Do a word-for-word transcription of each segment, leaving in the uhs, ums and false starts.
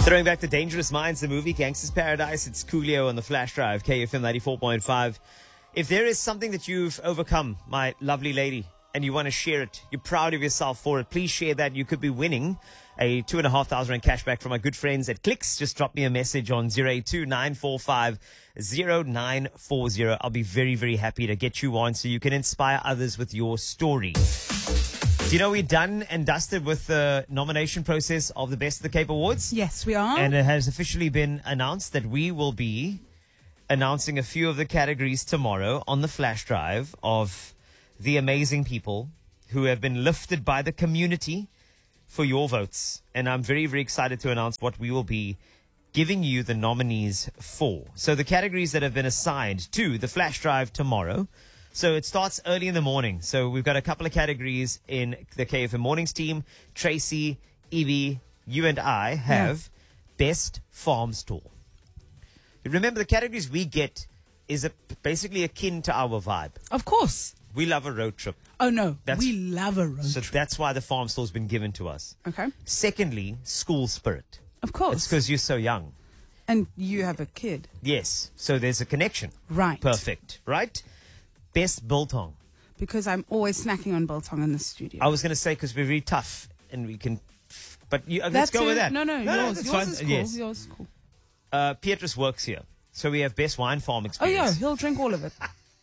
Throwing back to Dangerous Minds, the movie Gangster's Paradise. It's Coolio on the flash drive, K F M ninety-four point five. If there is something that you've overcome, my lovely lady, and you want to share it, you're proud of yourself for it, please share that. You could be winning a two and a half thousand rand cashback from my good friends at Clicks. Just drop me a message on zero eight two nine four five zero nine four zero. I'll be very, very happy to get you on so you can inspire others with your story. Do you know we're done and dusted with the nomination process of the Best of the Cape Awards? Yes, we are. And it has officially been announced that we will be announcing a few of the categories tomorrow on the flash drive of the amazing people who have been lifted by the community for your votes. And I'm very, very excited to announce what we will be giving you the nominees for. So the categories that have been assigned to the flash drive tomorrow. So it starts early in the morning. So we've got a couple of categories in the K F M Mornings team. Tracy, Evie, you and I have yeah. Best Farm Stall. Remember, the categories we get is a, basically akin to our vibe. Of course. We love a road trip. Oh, no. That's, we love a road so trip. So that's why the farm stall's been given to us. Okay. Secondly, school spirit. Of course. It's because you're so young. And you have a kid. Yes. So there's a connection. Right. Perfect. Right? Best biltong. Because I'm always snacking on biltong in the studio. I was going to say because we're really tough and we can... But you, uh, let's That's go it. with that. No, no, no yours, no, yours fine. is cool. Yes. Yours is cool. Uh, Pietrus works here. So we have Best Wine Farm Oh, Experience. yeah. He'll drink all of it.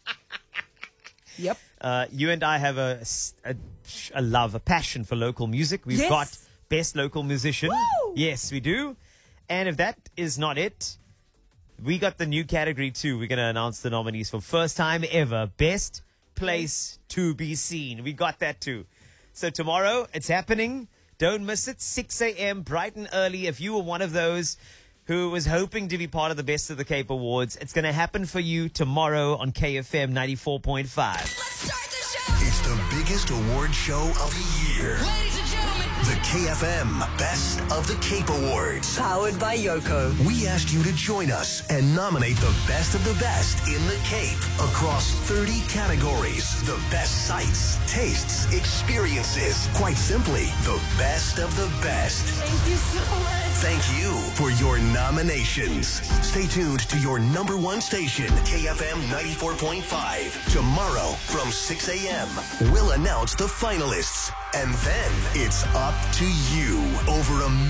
Yep. Uh, you and I have a, a, a love, a passion for local music. We've Yes. got Best Local Musician. Woo! Yes, we do. And if that is not it, we got the new category too. We're going to announce the nominees for first time ever. Best Place to Be Seen. We got that too. So tomorrow, it's happening. Don't miss it. six a.m. bright and early. If you were one of those who was hoping to be part of the Best of the Cape Awards, it's going to happen for you tomorrow on K F M ninety-four point five. Let's start the show. It's the biggest award show of the year. Ladies and gentlemen, The K F M Best of the Cape Awards. Powered by Yoko. We asked you to join us and nominate the best of the best in the Cape across thirty categories. The best sights, tastes, experiences. Quite simply, the best of the best. Thank you so much. Thank you for your nominations. Stay tuned to your number one station, K F M ninety-four point five. Tomorrow from six a.m., we'll announce the finalists. And then it's up to you. Over a